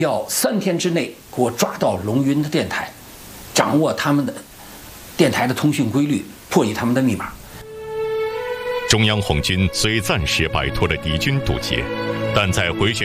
要3天之内给我抓到龙云的电台，掌握他们的电台的通讯规律，破译他们的密码。 中央红军虽暂时摆脱了敌军堵截，但在回旋